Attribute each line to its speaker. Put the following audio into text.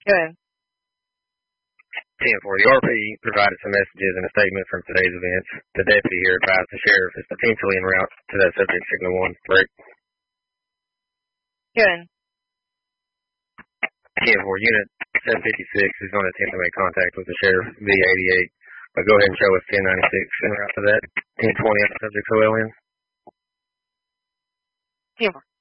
Speaker 1: Good.
Speaker 2: 10-4. The RP provided some messages and a statement from today's events. The deputy here advised the sheriff is potentially en route to that subject signal 1. Correct?
Speaker 1: Good.
Speaker 2: 10-4. Unit 756 is going to attempt to make contact with the sheriff via 88. But go ahead and show us 1096 en route to that. 1020 on the subject OLN.
Speaker 1: 10-4.